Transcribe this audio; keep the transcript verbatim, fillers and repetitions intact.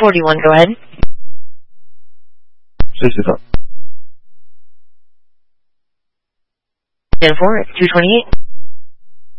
forty-one, go ahead. sixty-five. ten four, two twenty-eight.